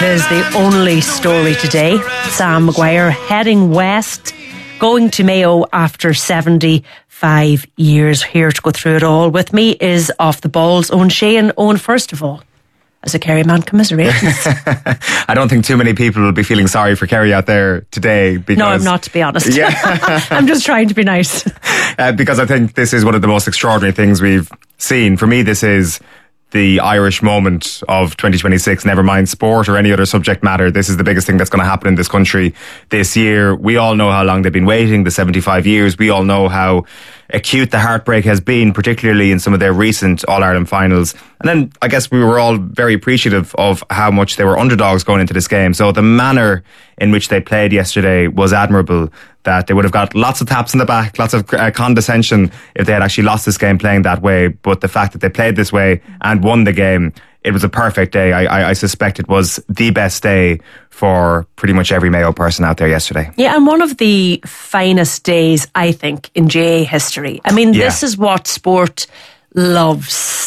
is the only story today. Sam Maguire heading west, going to Mayo after 75 years. Here to go through it all with me is Off the Ball's Owen Sheehan. Owen, first of all, as a Kerry man, commiserations. I don't think too many people will be feeling sorry for Kerry out there today. Because, no, I'm not, to be honest. Yeah. I'm just trying to be nice. Because I think this is one of the most extraordinary things we've seen. For me, this is the Irish moment of 2026, never mind sport or any other subject matter. This is the biggest thing that's going to happen in this country this year. We all know how long they've been waiting, the 75 years. We all know how acute the heartbreak has been, particularly in some of their recent All-Ireland finals. And then I guess we were all very appreciative of how much they were underdogs going into this game. So the manner in which they played yesterday was admirable, that they would have got lots of taps in the back, lots of condescension if they had actually lost this game playing that way. But the fact that they played this way and won the game, it was a perfect day. I suspect it was the best day for pretty much every Mayo person out there yesterday. Yeah, and one of the finest days, I think, in GAA history. I mean, This is what sport loves.